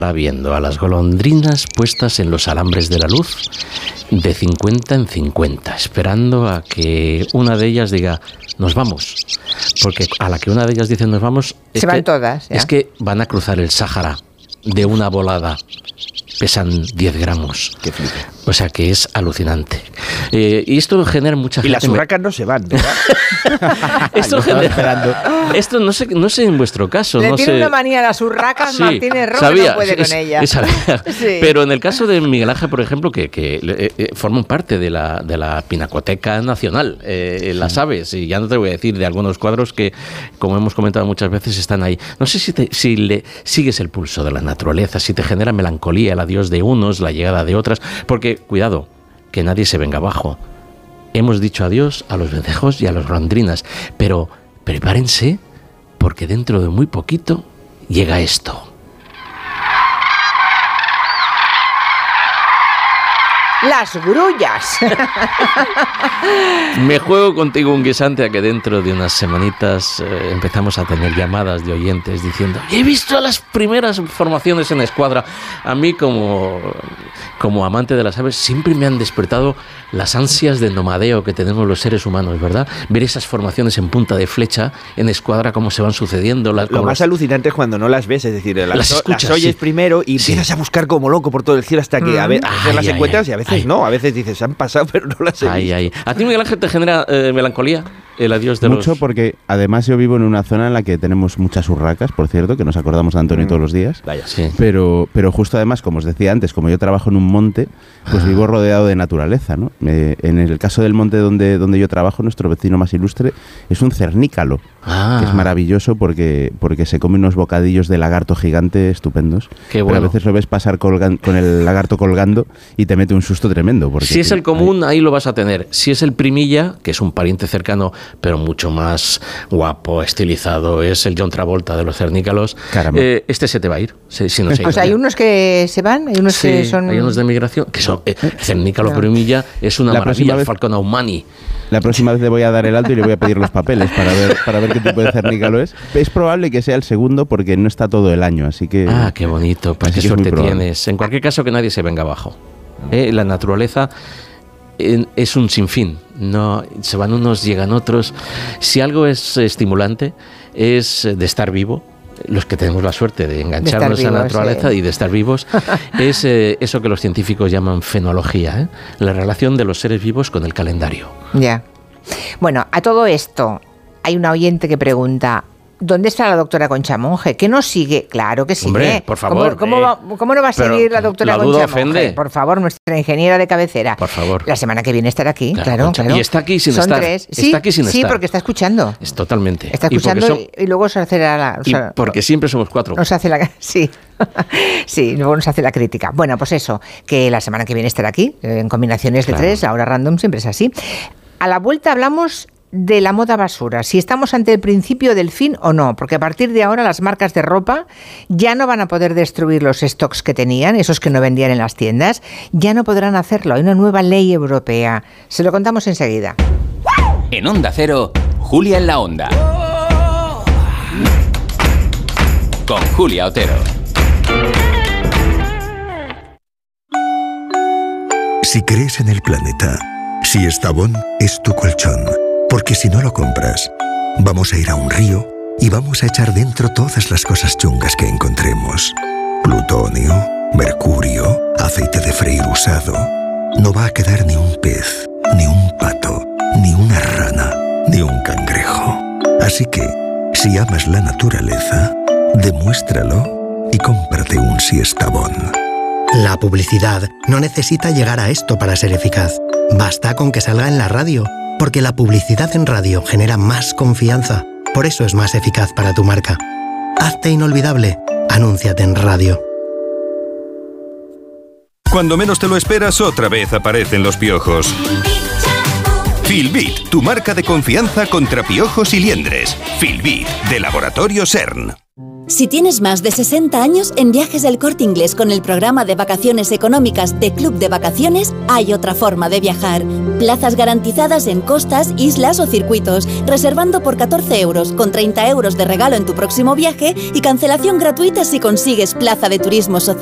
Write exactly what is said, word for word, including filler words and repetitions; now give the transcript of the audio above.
Va viendo a las golondrinas puestas en los alambres de la luz de cincuenta en cincuenta, esperando a que una de ellas diga nos vamos, porque a la que una de ellas dice nos vamos se van que, todas ¿ya? Es que van a cruzar el Sáhara de una volada, pesan diez gramos. Qué flipe. O sea que es alucinante. Eh, y esto genera mucha y gente... Y las urracas me... no se van, ¿verdad? esto, genera... esto no sé, no sé en vuestro caso. Le no tiene sé... una manía a las urracas, sí, Martínez Rojo sabía, no puede es, con ella. Es, es, sí. Pero en el caso de Miguel Ángel, por ejemplo, que, que eh, eh, forman parte de la, de la Pinacoteca Nacional, eh, las aves, y ya no te voy a decir de algunos cuadros que, como hemos comentado muchas veces, están ahí. No sé si, te, si le sigues el pulso de la naturaleza, si te genera melancolía el adiós de unos, la llegada de otras, porque, cuidado, que nadie se venga abajo. Hemos dicho adiós a los vencejos y a las golondrinas, pero prepárense porque dentro de muy poquito llega esto. Las grullas. Me juego contigo un guisante a que dentro de unas semanitas eh, empezamos a tener llamadas de oyentes diciendo he visto las primeras formaciones en escuadra. A mí como, como amante de las aves siempre me han despertado las ansias de nomadeo que tenemos los seres humanos, ¿verdad? Ver esas formaciones en punta de flecha, en escuadra, cómo se van sucediendo. Las, Lo más las... alucinante es cuando no las ves, es decir, las, las, escuchas, las oyes sí. primero y sí. empiezas a buscar como loco por todo el cielo hasta que mm. a veces ay, las ay, encuentras ay, y a veces ay. no, a veces dices, se han pasado pero no las he ay, visto. Ay. ¿A ti, Miguel Ángel, te genera eh, melancolía el adiós de Mucho los...? Mucho porque además yo vivo en una zona en la que tenemos muchas urracas, por cierto, que nos acordamos de Antonio mm. todos los días. Vaya, sí. Pero, pero justo además, como os decía antes, como yo trabajo en un monte, pues ah. vivo rodeado de naturaleza, ¿no? Me, en el caso del monte donde, donde yo trabajo, nuestro vecino más ilustre es un cernícalo, ah. que es maravilloso porque, porque se come unos bocadillos de lagarto gigante estupendos. Qué bueno. Pero a veces lo ves pasar colgan, con el lagarto colgando y te mete un susto tremendo. Porque si es el común, ahí. ahí lo vas a tener. Si es el primilla, que es un pariente cercano, pero mucho más guapo, estilizado, es el John Travolta de los cernícalos, eh, este se te va a ir. Si, si no se o sea, hay unos que se van, hay unos sí, que son... hay unos de migración, que son... Eh, cernícalo no. primilla es una la maravilla, el Falcon Aumani. La próxima vez le voy a dar el alto y le voy a pedir los papeles para ver, para ver qué tipo de cernícalo es. Es probable que sea el segundo porque no está todo el año, así que... Ah, qué bonito, pues qué suerte tienes. En cualquier caso, que nadie se venga abajo. Eh, la naturaleza eh, es un sinfín. No, se van unos, llegan otros. Si algo es estimulante, es de estar vivo. Los que tenemos la suerte de engancharnos de a la naturaleza sí. y de estar vivos, es eh, eso que los científicos llaman fenología, ¿eh? La relación de los seres vivos con el calendario. Ya. Bueno, a todo esto, hay una oyente que pregunta, ¿dónde está la doctora Concha Monge? ¿Qué nos sigue? Claro que sigue. Hombre, por favor. ¿Cómo, cómo, eh, va, ¿cómo no va a seguir la doctora la Concha ofende. Monge? Por favor, nuestra ingeniera de cabecera. Por favor. La semana que viene estará aquí, claro, claro. Concha. claro. Y está aquí sin Son estar. Tres. Está sí, aquí sin sí, estar. porque está escuchando. Es totalmente. Está escuchando y, son, y luego se hace la... O sea, y porque siempre somos cuatro. Nos hace la... Sí. Sí, luego nos hace la crítica. Bueno, pues eso, que la semana que viene estará aquí, en combinaciones de claro. tres, la hora random siempre es así. A la vuelta hablamos de la moda basura, si estamos ante el principio del fin o no, porque a partir de ahora las marcas de ropa ya no van a poder destruir los stocks que tenían, esos que no vendían en las tiendas, ya no podrán hacerlo, hay una nueva ley europea. Se lo contamos enseguida. En Onda Cero, Julia en la Onda. Con Julia Otero. Si crees en el planeta, si Estavón es tu colchón, porque si no lo compras, vamos a ir a un río y vamos a echar dentro todas las cosas chungas que encontremos. Plutonio, mercurio, aceite de freír usado. No va a quedar ni un pez, ni un pato, ni una rana, ni un cangrejo. Así que, si amas la naturaleza, demuéstralo y cómprate un Siestabón. La publicidad no necesita llegar a esto para ser eficaz. Basta con que salga en la radio, porque la publicidad en radio genera más confianza. Por eso es más eficaz para tu marca. Hazte inolvidable. Anúnciate en radio. Cuando menos te lo esperas, otra vez aparecen los piojos. Filbit, tu marca de confianza contra piojos y liendres. Filbit, de Laboratorio CERN. Si tienes más de sesenta años, en Viajes del Corte Inglés con el programa de vacaciones económicas de Club de Vacaciones hay otra forma de viajar. Plazas garantizadas en costas, islas o circuitos, reservando por catorce euros, con treinta euros de regalo en tu próximo viaje y cancelación gratuita si consigues plaza de turismo social.